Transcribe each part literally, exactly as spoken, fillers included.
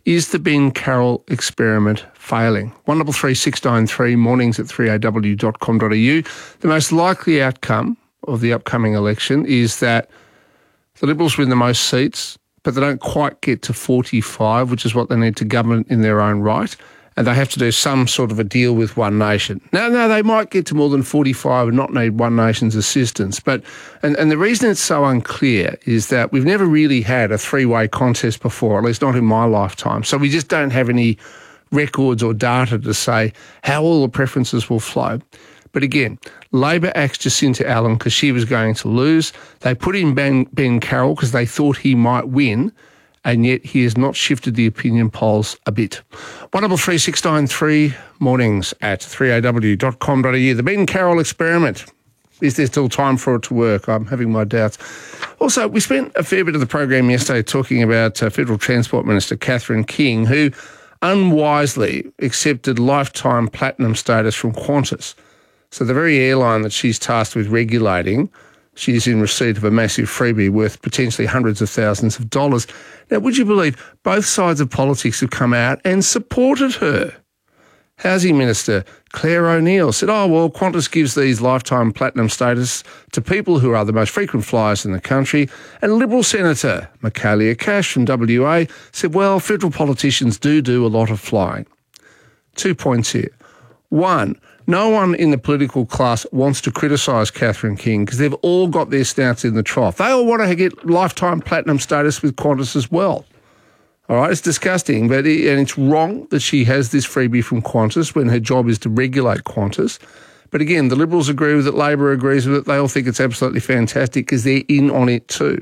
Is the Ben Carroll experiment failing? one double three six nine three, mornings at three a w dot com dot a u. The most likely outcome of the upcoming election is that the Liberals win the most seats, but they don't quite get to forty-five, which is what they need to govern in their own right, and they have to do some sort of a deal with One Nation. Now, no, they might get to more than forty-five and not need One Nation's assistance, but and, and the reason it's so unclear is that we've never really had a three-way contest before, at least not in my lifetime, so we just don't have any records or data to say how all the preferences will flow. But again, Labor axed Jacinta Allen because she was going to lose. They put in Ben, Ben Carroll because they thought he might win, and yet he has not shifted the opinion polls a bit. one double three six nine three, mornings at three a w dot com dot a u. The Ben Carroll experiment. Is there still time for it to work? I'm having my doubts. Also, we spent a fair bit of the program yesterday talking about uh, Federal Transport Minister Catherine King, who unwisely accepted lifetime platinum status from Qantas. So the very airline that she's tasked with regulating, she's in receipt of a massive freebie worth potentially hundreds of thousands of dollars. Now, would you believe both sides of politics have come out and supported her? Housing Minister Claire O'Neill said, oh, well, Qantas gives these lifetime platinum status to people who are the most frequent flyers in the country. And Liberal Senator Michaelia Cash from W A said, well, federal politicians do do a lot of flying. Two points here. One, no one in the political class wants to criticise Catherine King because they've all got their snouts in the trough. They all want to get lifetime platinum status with Qantas as well. All right, it's disgusting, but it, and it's wrong that she has this freebie from Qantas when her job is to regulate Qantas. But again, the Liberals agree with it, Labor agrees with it. They all think it's absolutely fantastic because they're in on it too.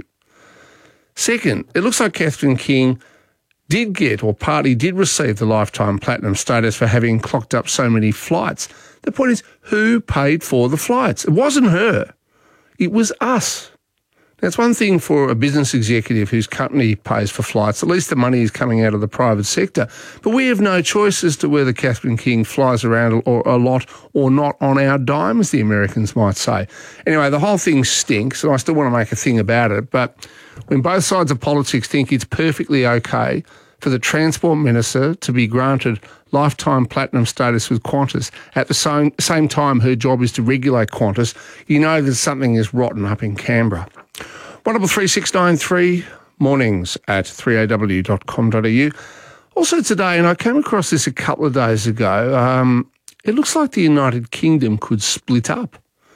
Second, it looks like Catherine King did get, or partly did receive, the lifetime platinum status for having clocked up so many flights. The point is, who paid for the flights? It wasn't her. It was us. Now, it's one thing for a business executive whose company pays for flights. At least the money is coming out of the private sector. But we have no choice as to whether Catherine King flies around or a lot or not on our dime, as the Americans might say. Anyway, the whole thing stinks, and I still want to make a thing about it. But when both sides of politics think it's perfectly okay for the Transport Minister to be granted lifetime platinum status with Qantas at the same, same time her job is to regulate Qantas, you know that something is rotten up in Canberra. one double three six nine three, mornings at three a w dot com dot a u. Also today, and I came across this a couple of days ago, um, it looks like the United Kingdom could split up.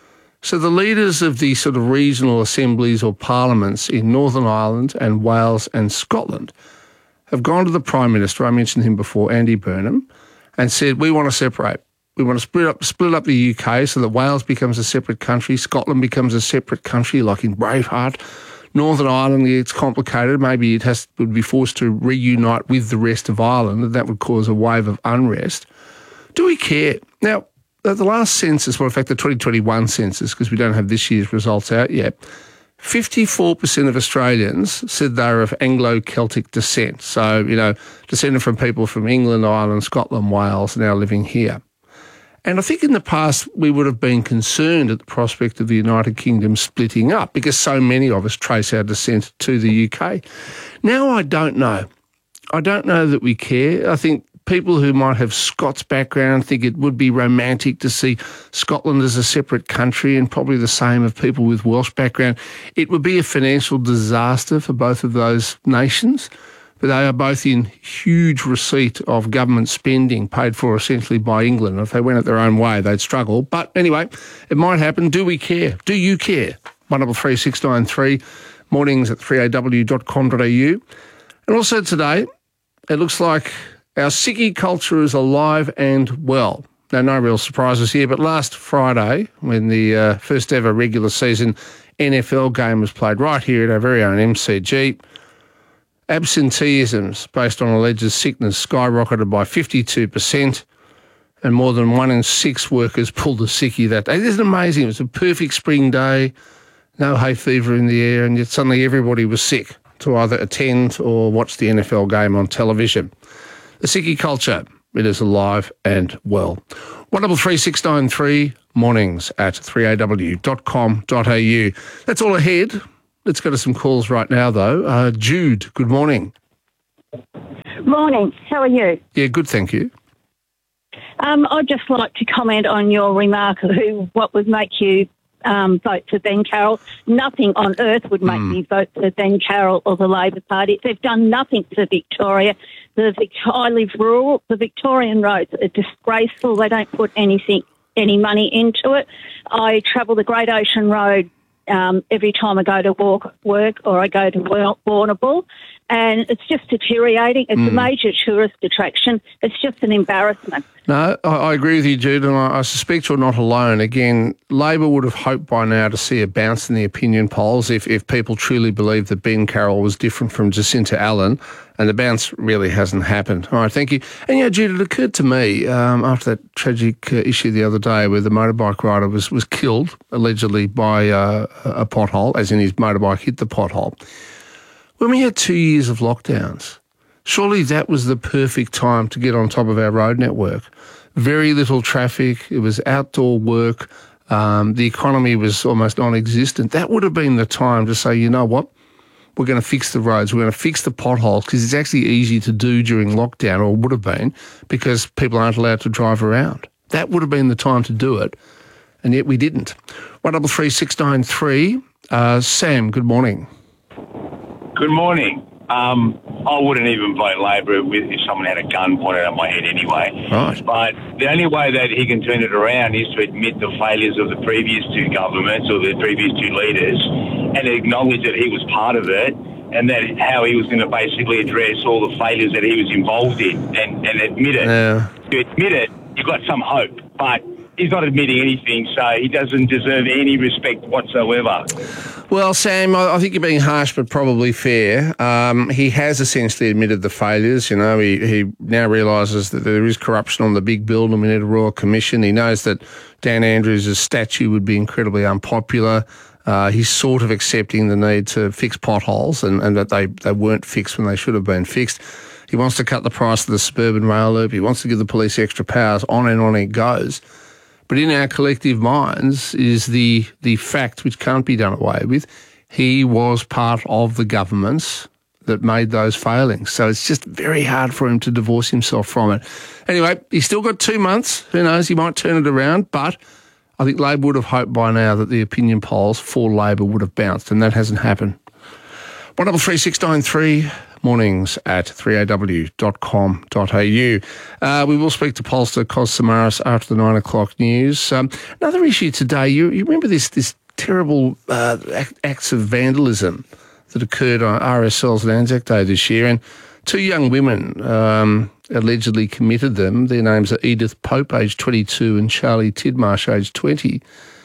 So the leaders of the sort of regional assemblies or parliaments in Northern Ireland and Wales and Scotland have gone to the Prime Minister, I mentioned him before, Andy Burnham, and said, we want to separate. We want to split up split up the U K so that Wales becomes a separate country, Scotland becomes a separate country, like in Braveheart. Northern Ireland, it's complicated. Maybe it has would be forced to reunite with the rest of Ireland, and that would cause a wave of unrest. Do we care? Now, at the last census, well, in fact, the twenty twenty-one census, because we don't have this year's results out yet, fifty-four percent of Australians said they were of Anglo-Celtic descent. So, you know, descended from people from England, Ireland, Scotland, Wales, now living here. And I think in the past we would have been concerned at the prospect of the United Kingdom splitting up because so many of us trace our descent to the U K. Now I don't know. I don't know that we care. I think people who might have Scots background think it would be romantic to see Scotland as a separate country, and probably the same of people with Welsh background. It would be a financial disaster for both of those nations, but they are both in huge receipt of government spending paid for essentially by England. If they went it their own way, they'd struggle. But anyway, it might happen. Do we care? Do you care? one double three six nine three, mornings at three a w dot com dot a u. And also today, it looks like our sickie culture is alive and well. Now, no real surprises here, but last Friday, when the uh, first ever regular season N F L game was played right here at our very own M C G, absenteeisms based on alleged sickness skyrocketed by fifty-two percent, and more than one in six workers pulled a sickie that day. Isn't it amazing? It was a perfect spring day, no hay fever in the air, and yet suddenly everybody was sick to either attend or watch the N F L game on television. The sickie culture, it is alive and well. one double three six nine three, mornings at three a w dot com dot a u. That's all ahead. Let's go to some calls right now, though. Uh, Jude, good morning. Morning. How are you? Yeah, good, thank you. Um, I'd just like to comment on your remark who what would make you um, vote for Ben Carroll. Nothing on earth would make mm. me vote for Ben Carroll or the Labor Party. They've done nothing for Victoria. The Vic- I live rural. The Victorian roads are disgraceful. They don't put anything, any money into it. I travel the Great Ocean Road um, every time I go to walk, work or I go to Warrnambool, and it's just deteriorating. It's mm. a major tourist attraction. It's just an embarrassment. No, I, I agree with you, Jude, and I, I suspect you're not alone. Again, Labor would have hoped by now to see a bounce in the opinion polls if, if people truly believed that Ben Carroll was different from Jacinta Allan, and the bounce really hasn't happened. All right, thank you. And, you know, Jude, it occurred to me um, after that tragic uh, issue the other day where the motorbike rider was, was killed, allegedly, by uh, a pothole, as in his motorbike hit the pothole. When we had two years of lockdowns, surely that was the perfect time to get on top of our road network. Very little traffic. It was outdoor work. Um, the economy was almost non-existent. That would have been the time to say, you know what, we're going to fix the roads. We're going to fix the potholes because it's actually easy to do during lockdown, or would have been, because people aren't allowed to drive around. That would have been the time to do it, and yet we didn't. one double three six nine three. Uh, Sam, good morning. Good morning. Um, I wouldn't even vote Labor if someone had a gun pointed at my head anyway. Right. But the only way that he can turn it around is to admit the failures of the previous two governments or the previous two leaders and acknowledge that he was part of it and that how he was going to basically address all the failures that he was involved in and, and admit it. Yeah. To admit it, you've got some hope. But he's not admitting anything, so he doesn't deserve any respect whatsoever. Well, Sam, I think you're being harsh but probably fair. Um, he has essentially admitted the failures. You know, he, he now realises that there is corruption on the big bill and we need a royal commission. He knows that Dan Andrews' statue would be incredibly unpopular. Uh, he's sort of accepting the need to fix potholes and, and that they, they weren't fixed when they should have been fixed. He wants to cut the price of the suburban rail loop. He wants to give the police extra powers. On and on it goes. But in our collective minds is the the fact, which can't be done away with, he was part of the governments that made those failings. So it's just very hard for him to divorce himself from it. Anyway, he's still got two months. Who knows, he might turn it around. But I think Labor would have hoped by now that the opinion polls for Labor would have bounced, and that hasn't happened. one double three six nine three. Mornings at three a w dot com dot a u. Uh, we will speak to pollster Kos Samaras after the nine o'clock news. Um, another issue today, you, you remember this this terrible uh, act, acts of vandalism that occurred on R S L's and Anzac Day this year, and two young women um, allegedly committed them. Their names are Edith Pope, aged twenty-two, and Charlie Tidmarsh, aged twenty.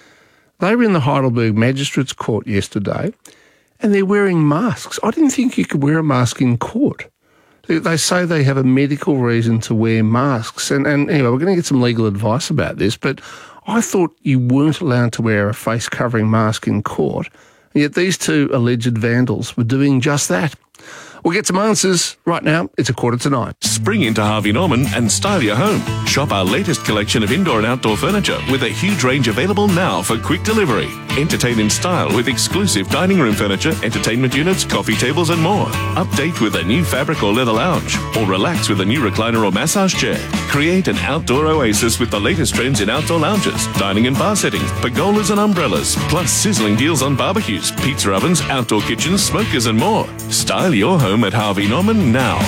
They were in the Heidelberg Magistrates Court yesterday, and they're wearing masks. I didn't think you could wear a mask in court. They, they say they have a medical reason to wear masks. And, and anyway, we're going to get some legal advice about this, but I thought you weren't allowed to wear a face-covering mask in court, and yet these two alleged vandals were doing just that. We'll get some answers right now. It's a quarter to nine. Spring into Harvey Norman and style your home. Shop our latest collection of indoor and outdoor furniture with a huge range available now for quick delivery. Entertain in style with exclusive dining room furniture, entertainment units, coffee tables and more. Update with a new fabric or leather lounge, or relax with a new recliner or massage chair. Create an outdoor oasis with the latest trends in outdoor lounges, dining and bar settings, pergolas and umbrellas, plus sizzling deals on barbecues, pizza ovens, outdoor kitchens, smokers and more. Style your home at Harvey Norman now.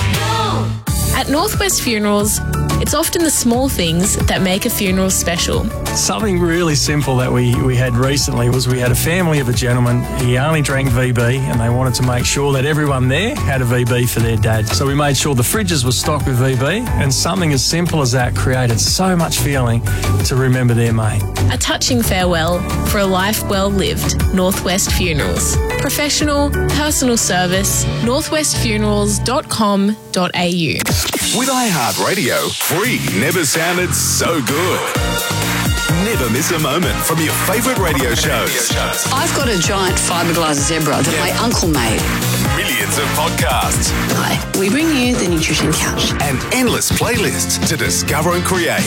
At Northwest Funerals, it's often the small things that make a funeral special. Something really simple that we, we had recently was we had a family of a gentleman. He only drank V B and they wanted to make sure that everyone there had a V B for their dad. So we made sure the fridges were stocked with V B, and something as simple as that created so much feeling to remember their mate. A touching farewell for a life well lived. Northwest Funerals. Professional, personal service, northwest funerals dot com dot a u. With iHeartRadio, free never sounded so good. Never miss a moment from your favourite radio shows. I've got a giant fiberglass zebra that yeah. my uncle made. Millions of podcasts. Hi, we bring you the Nutrition Couch. And endless playlists to discover and create.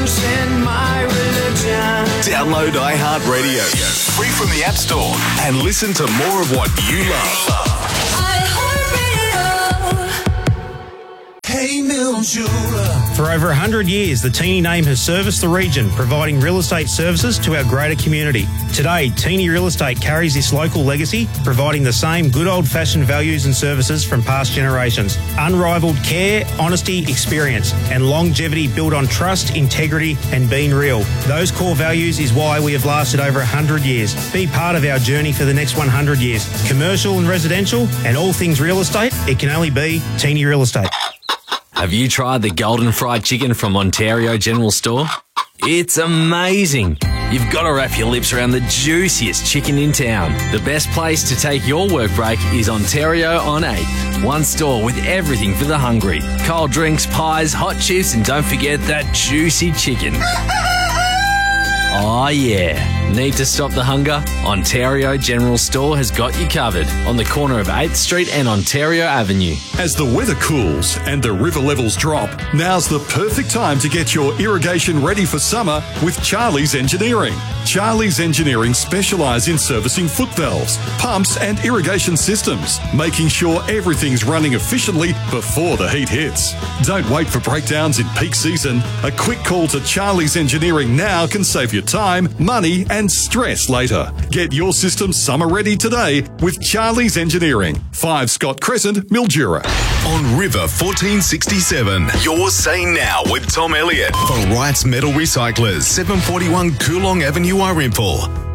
Download iHeartRadio, free from the App Store, and listen to more of what you love. Hey, Hey Mildura. For over one hundred years, the Teeny name has serviced the region, providing real estate services to our greater community. Today, Teeny Real Estate carries this local legacy, providing the same good old-fashioned values and services from past generations. Unrivaled care, honesty, experience, and longevity built on trust, integrity, and being real. Those core values is why we have lasted over one hundred years. Be part of our journey for the next one hundred years. Commercial and residential, and all things real estate, it can only be Teeny Real Estate. Have you tried the golden fried chicken from Ontario General Store? It's amazing. You've got to wrap your lips around the juiciest chicken in town. The best place to take your work break is Ontario on eighth. One store with everything for the hungry. Cold drinks, pies, hot chips, and don't forget that juicy chicken. Oh yeah. Need to stop the hunger? Ontario General Store has got you covered on the corner of eighth Street and Ontario Avenue. As the weather cools and the river levels drop, now's the perfect time to get your irrigation ready for summer with Charlie's Engineering. Charlie's Engineering specialise in servicing foot valves, pumps and irrigation systems, making sure everything's running efficiently before the heat hits. Don't wait for breakdowns in peak season. A quick call to Charlie's Engineering now can save you time, money and stress later. Get your system summer ready today with Charlie's Engineering. five Scott Crescent, Mildura. On River fourteen sixty-seven, you're saying now with Tom Elliott for Wright's Metal Recyclers, seven forty-one Coolong Avenue, Irimple.